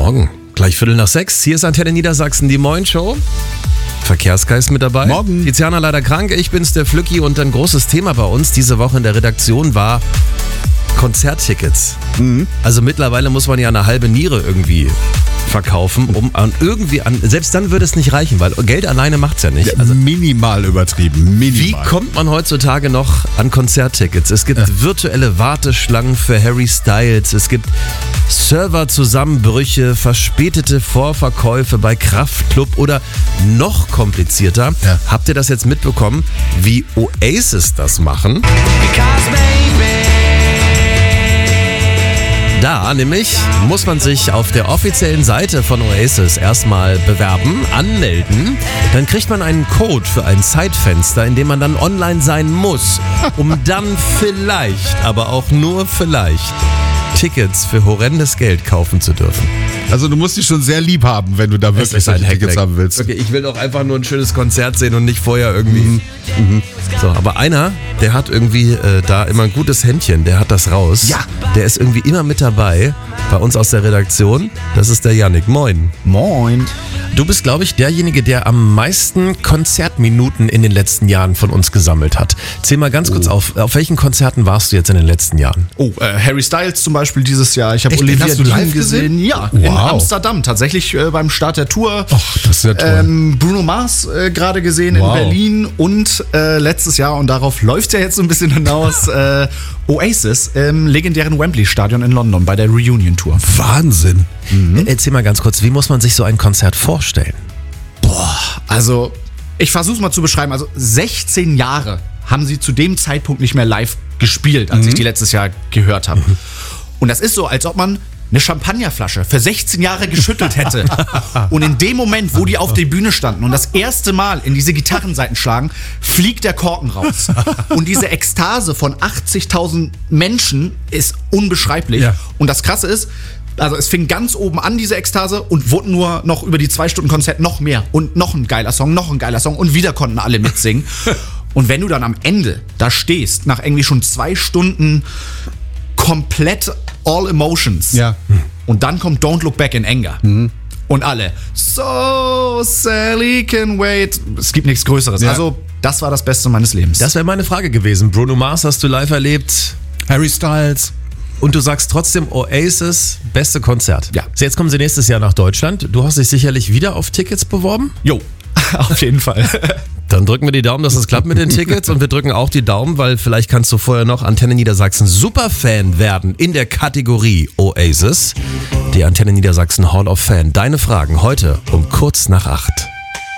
Morgen. Gleich 5:45. Hier ist Antenne Niedersachsen, die Moin-Show. Verkehrsgeist mit dabei. Morgen. Tiziana leider krank, ich bin's, der Flücki. Und ein großes Thema bei uns diese Woche in der Redaktion war Konzerttickets. Also mittlerweile muss man ja eine halbe Niere irgendwie verkaufen, selbst dann würde es nicht reichen, weil Geld alleine macht's ja nicht. Also minimal übertrieben, minimal. Wie kommt man heutzutage noch an Konzerttickets? Es gibt virtuelle Warteschlangen für Harry Styles, es gibt Serverzusammenbrüche, verspätete Vorverkäufe bei Kraftklub oder noch komplizierter. Ja. Habt ihr das jetzt mitbekommen, wie Oasis das machen? Da nämlich muss man sich auf der offiziellen Seite von Oasis erstmal bewerben, anmelden. Dann kriegt man einen Code für ein Zeitfenster, in dem man dann online sein muss, um dann vielleicht, aber auch nur vielleicht, Tickets für horrendes Geld kaufen zu dürfen. Also du musst dich schon sehr lieb haben, wenn du da wirklich solche Tickets haben willst. Okay, ich will doch einfach nur ein schönes Konzert sehen und nicht vorher irgendwie... So, aber einer, der hat irgendwie da immer ein gutes Händchen, der hat das raus. Ja. Der ist irgendwie immer mit dabei, bei uns aus der Redaktion. Das ist der Yannick. Moin. Moin. Du bist, glaube ich, derjenige, der am meisten Konzertminuten in den letzten Jahren von uns gesammelt hat. Zähl mal ganz kurz auf welchen Konzerten warst du jetzt in den letzten Jahren? Harry Styles zum Beispiel dieses Jahr. Ich habe Echt? Olivia Hast du live Dean gesehen. Ja, Wow. in Amsterdam. Tatsächlich beim Start der Tour. Ach, das ist ja toll. Bruno Mars gerade gesehen Wow. in Berlin. Und letztes Jahr, und darauf läuft ja jetzt so ein bisschen hinaus, Oasis im legendären Wembley-Stadion in London bei der Reunion-Tour. Wahnsinn. Erzähl mal ganz kurz, wie muss man sich so ein Konzert vorstellen? Also, ich versuche es mal zu beschreiben. Also 16 Jahre haben sie zu dem Zeitpunkt nicht mehr live gespielt, als ich die letztes Jahr gehört habe. Und das ist so, als ob man eine Champagnerflasche für 16 Jahre geschüttelt hätte. Und in dem Moment, wo die auf der Bühne standen und das erste Mal in diese Gitarrensaiten schlagen, fliegt der Korken raus. Und diese Ekstase von 80.000 Menschen ist unbeschreiblich. Ja. Und das Krasse ist, also es fing ganz oben an, diese Ekstase, und wurde nur noch über die 2 Stunden Konzert noch mehr. Und noch ein geiler Song und wieder konnten alle mitsingen. Und wenn du dann am Ende da stehst, nach irgendwie schon 2 Stunden komplett all emotions, Ja. und dann kommt Don't Look Back in Anger. Und alle, so Sally can wait. Es gibt nichts Größeres. Ja. Also das war das Beste meines Lebens. Das wäre meine Frage gewesen. Bruno Mars hast du live erlebt Harry Styles. und du sagst trotzdem Oasis, beste Konzert. Ja. So, jetzt kommen sie nächstes Jahr nach Deutschland. Du hast dich sicherlich wieder auf Tickets beworben. Jo, auf jeden Fall. Dann drücken wir die Daumen, dass es klappt mit den Tickets, und wir drücken auch die Daumen, weil vielleicht kannst du vorher noch Antenne Niedersachsen Superfan werden in der Kategorie Oasis, die Antenne Niedersachsen Hall of Fame. Deine Fragen heute um kurz nach 8.